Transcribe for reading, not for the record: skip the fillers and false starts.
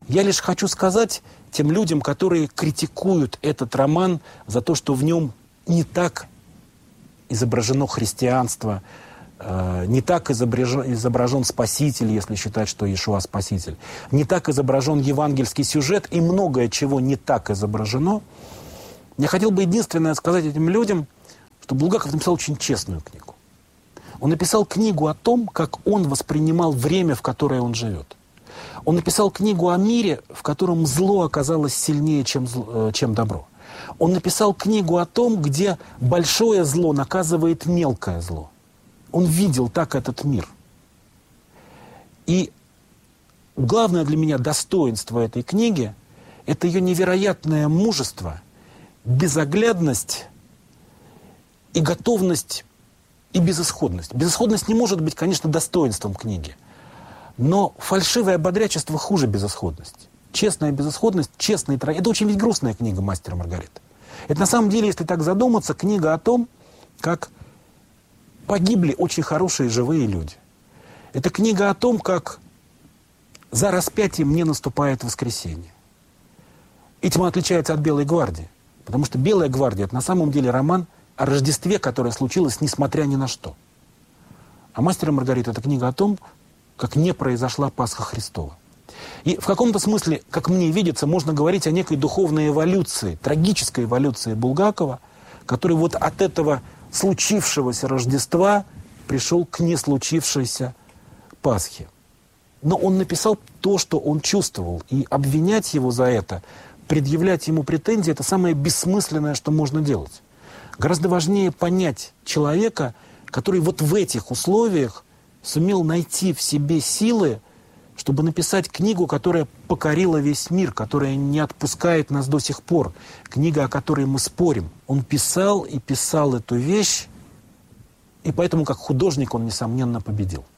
Я лишь хочу сказать тем людям, которые критикуют этот роман за то, что в нем не так изображено христианство, не так изображен Спаситель, если считать, что Иешуа Спаситель, не так изображен евангельский сюжет и многое чего не так изображено. Я хотел бы единственное сказать этим людям, что Булгаков написал очень честную книгу. Он написал книгу о том, как он воспринимал время, в которое он живет. Он написал книгу о мире, в котором зло оказалось сильнее, чем добро. Он написал книгу о том, где большое зло наказывает мелкое зло. Он видел так этот мир. И главное для меня достоинство этой книги – это ее невероятное мужество, безоглядность и готовность, и безысходность. Безысходность не может быть, конечно, достоинством книги. Но фальшивое бодрячество хуже безысходности. Честная безысходность, честный трагедия. Это очень ведь грустная книга «Мастер и Маргарита». Это на самом деле, если так задуматься, книга о том, как погибли очень хорошие живые люди. Это книга о том, как за распятием не наступает воскресенье. Этим он отличается от «Белой гвардии». Потому что «Белая гвардия» — это на самом деле роман о Рождестве, которое случилось несмотря ни на что. А «Мастер и Маргарита» — это книга о том, как не произошла Пасха Христова. И в каком-то смысле, как мне видится, можно говорить о некой духовной эволюции, трагической эволюции Булгакова, который вот от этого случившегося Рождества пришел к неслучившейся Пасхе. Но он написал то, что он чувствовал, и обвинять его за это, предъявлять ему претензии – это самое бессмысленное, что можно делать. Гораздо важнее понять человека, который вот в этих условиях сумел найти в себе силы, чтобы написать книгу, которая покорила весь мир, которая не отпускает нас до сих пор. Книга, о которой мы спорим. Он писал и писал эту вещь, и поэтому как художник он, несомненно, победил.